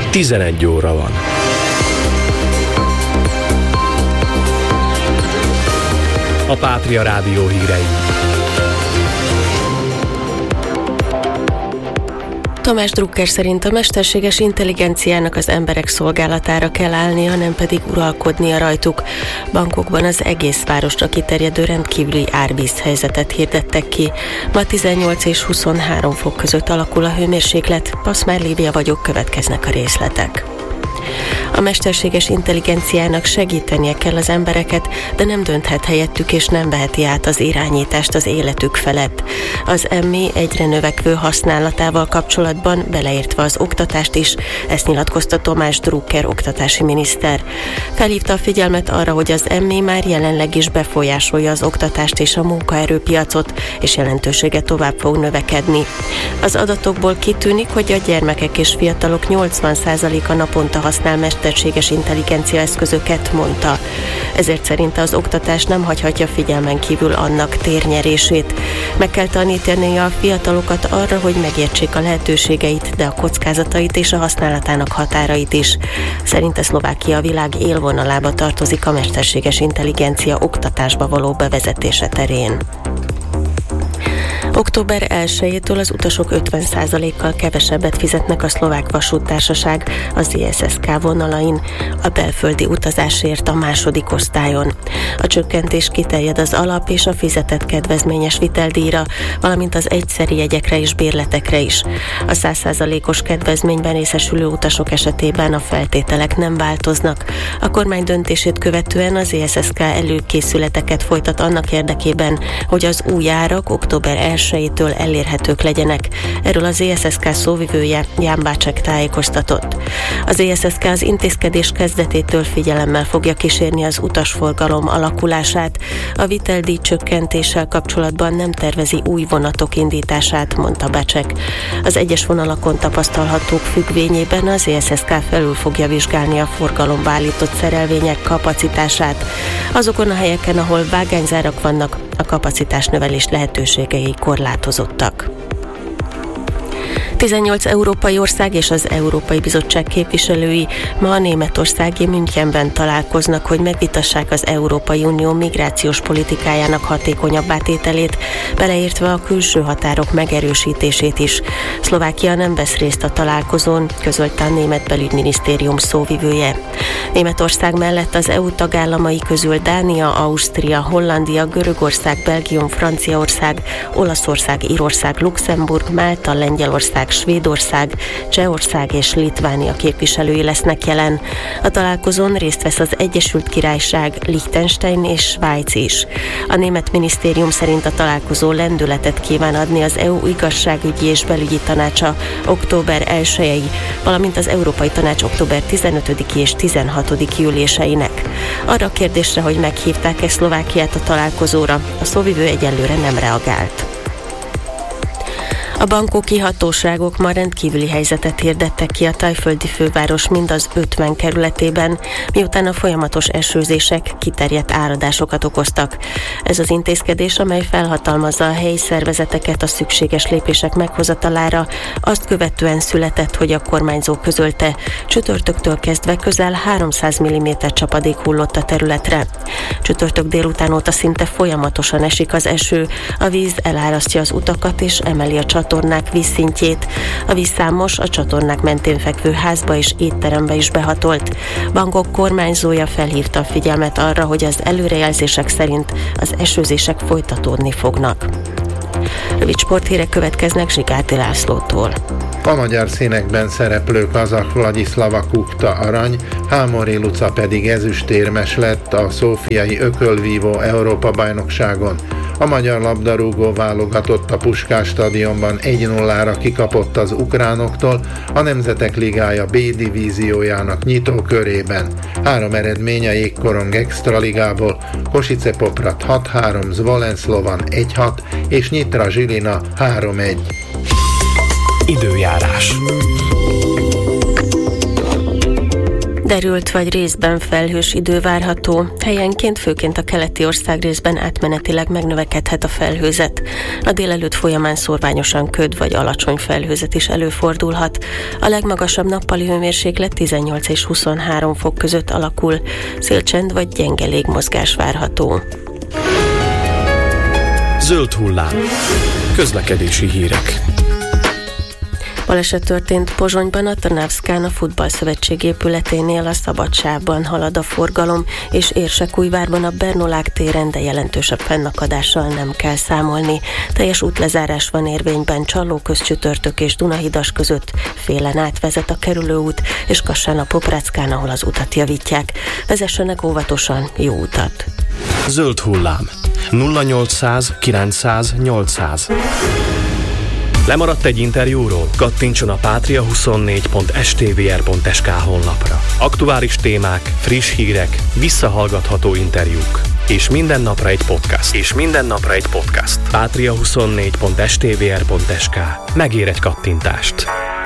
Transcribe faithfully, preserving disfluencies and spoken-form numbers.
tizenegy óra van. A Pátria Rádió hírei. Tamás Drucker szerint a mesterséges intelligenciának az emberek szolgálatára kell állnia, nem pedig uralkodnia rajtuk. Bankokban az egész városra kiterjedő rendkívüli árvízhelyzetet hirdettek ki. Ma tizennyolc és huszonhárom fok között alakul a hőmérséklet. Paszmár Lívia vagyok, következnek a részletek. A mesterséges intelligenciának segítenie kell az embereket, de nem dönthet helyettük és nem veheti át az irányítást az életük felett. Az em i egyre növekvő használatával kapcsolatban, beleértve az oktatást is, ezt nyilatkozta Tamás Drucker oktatási miniszter. Felhívta a figyelmet arra, hogy az em i már jelenleg is befolyásolja az oktatást és a munkaerőpiacot, és jelentősége tovább fog növekedni. Az adatokból kitűnik, hogy a gyermekek és fiatalok nyolcvan százaléka naponta használ mesterséges intelligencia eszközöket, mondta. Ezért szerinte az oktatás nem hagyhatja figyelmen kívül annak térnyerését. Meg kell tanítani a fiatalokat arra, hogy megértsék a lehetőségeit, de a kockázatait és a használatának határait is. Szerinte Szlovákia a világ élvonalába tartozik a mesterséges intelligencia oktatásba való bevezetése terén. október elsejétől az utasok ötven százalékkal kevesebbet fizetnek a Szlovák Vasúttársaság az i es es ká vonalain, a belföldi utazásért a második osztályon. A csökkentés kiterjed az alap és a fizetett kedvezményes viteldíjra, valamint az egyszeri jegyekre és bérletekre is. A száz százalékos kedvezményben részesülő utasok esetében a feltételek nem változnak. A kormány döntését követően az i es es ká előkészületeket folytat annak érdekében, hogy az új árak október elsejétől elérhetők legyenek. Erről az i es es ká szóvivője Ján Bácsek tájékoztatott. Az i es es ká az intézkedés kezdetétől figyelemmel fogja kísérni az utasforgalom alakulását. A viteldíj csökkentéssel kapcsolatban nem tervezi új vonatok indítását, mondta Bácsek. Az egyes vonalakon tapasztalhatók függvényében az i es es ká felül fogja vizsgálni a forgalomba állított szerelvények kapacitását. Azokon a helyeken, ahol vágányzárak vannak, a kapacitás növelés lehetőségei korlátozottak. tizennyolc európai ország és az Európai Bizottság képviselői ma a németországi Münchenben találkoznak, hogy megvitassák az Európai Unió migrációs politikájának hatékonyabbá tételét, beleértve a külső határok megerősítését is. Szlovákia nem vesz részt a találkozón, közölte a német belügyminisztérium szóvivője. Németország mellett az é u tagállamai közül Dánia, Ausztria, Hollandia, Görögország, Belgium, Franciaország, Olaszország, Írország, Luxemburg, Málta, Lengyelország, Svédország, Csehország és Litvánia képviselői lesznek jelen. A találkozón részt vesz az Egyesült Királyság, Liechtenstein és Svájc is. A német minisztérium szerint a találkozó lendületet kíván adni az é u igazságügyi és belügyi tanácsa október elsejei, valamint az Európai Tanács október tizenötödike és tizenhatodika üléseinek. Arra a kérdésre, hogy meghívták-e Szlovákiát a találkozóra, a szóvivő egyelőre nem reagált. A bankoki hatóságok ma rendkívüli helyzetet hirdettek ki a thaiföldi főváros mindaz ötven kerületében, miután a folyamatos esőzések kiterjedt áradásokat okoztak. Ez az intézkedés, amely felhatalmazza a helyi szervezeteket a szükséges lépések meghozatalára, azt követően született, hogy a kormányzó közölte, csütörtöktől kezdve közel háromszáz milliméter csapadék hullott a területre. Csütörtök délután óta szinte folyamatosan esik az eső, a víz elárasztja az utakat és emeli a csatornák vízszintjét. A víz számos, a csatornák mentén fekvő házba és étterembe is behatolt. Bangkok kormányzója felhívta a figyelmet arra, hogy az előrejelzések szerint az esőzések folytatódni fognak. Rövid sporthírek következnek Zsigárdi Lászlótól. A magyar színekben szereplő kazah Vladislava Kukta arany, Hámori Luca pedig ezüstérmes lett a szófiai ökölvívó Európa-bajnokságon. A magyar labdarúgó válogatott a Puskás stadionban egy nullára kikapott az ukránoktól a Nemzetek Ligája B divíziójának nyitó körében. Három eredmény a Jégkorong Extraligából: Kosice Poprad hat három, Zvolen Slovan egy hat és Nyitra Zsilina három egy. Időjárás. Derült vagy részben felhős idő várható. Helyenként, főként a keleti országrészben átmenetileg megnövekedhet a felhőzet. A délelőtt folyamán szórványosan köd vagy alacsony felhőzet is előfordulhat. A legmagasabb nappali hőmérséklet tizennyolc és huszonhárom fok között alakul. Szélcsend vagy gyenge légmozgás várható. Zöld hullám. Közlekedési hírek. Baleset történt Pozsonyban, a Trnavszkán futballszövetség épületénél a szabadsávban halad a forgalom, és Érsekújvárban a Bernolák téren, de jelentősebb fennakadással nem kell számolni. Teljes útlezárás van érvényben Csallóközcsütörtök és Dunahidas között, félen átvezet a kerülőút, és Kassán a Popráckán, ahol az utat javítják. Vezessenek óvatosan, jó utat! Zöld hullám. nulla nyolcszáz kilencszáz nyolcszáz. Lemaradt egy interjúról? Kattintson a pátria huszonnégy pont s t v r pont s k honlapra. Aktuális témák, friss hírek, visszahallgatható interjúk. És minden napra egy podcast. És minden napra egy podcast. pátria huszonnégy pont s t v r pont s k. Megér egy kattintást.